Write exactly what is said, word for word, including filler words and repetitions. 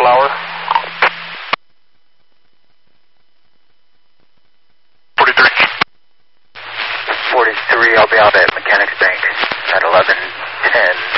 Eagle Hour. forty-three. forty-three, I'll be out at Mechanics Bank at eleven ten.